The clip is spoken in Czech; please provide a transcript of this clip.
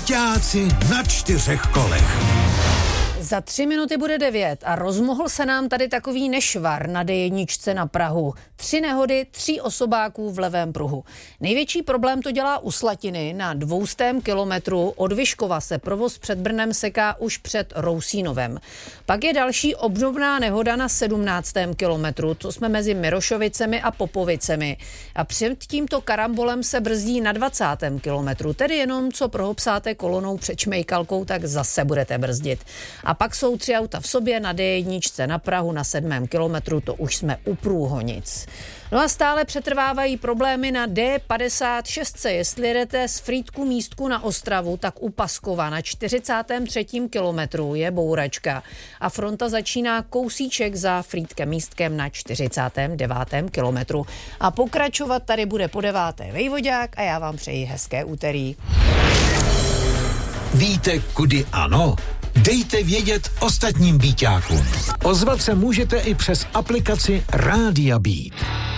Byťáci na 4 kolech. Za 3 minuty bude 9 a rozmohl se nám tady takový nešvar na D1 na Prahu. 3 nehody, 3 osobáků v levém pruhu. Největší problém to dělá u Slatiny. Na 200 kilometru od Vyškova se provoz před Brnem seká už před Rousínovem. Pak je další obdobná nehoda na 17. kilometru, to jsme mezi Mirošovicemi a Popovicemi. A před tímto karambolem se brzdí na 20. kilometru, tedy jenom co prohopsáte kolonou před Šmejkalkou, tak zase budete brzdit. A pak jsou 3 auta v sobě na D1 na Prahu na 7. kilometru, to už jsme u Průhonic. No a stále přetrvávají problémy na D56. Jestli jedete z Frýdku Místku na Ostravu, tak u Paskova na 43. kilometru je bouračka. A fronta začíná kousíček za Frýdkem Místkem na 49. kilometru. A pokračovat tady bude po 9. Vejvodák a já vám přeji hezké úterý. Víte, kudy ano? Dejte vědět ostatním byťákům. Ozvat se můžete i přes aplikaci Rádia Beat.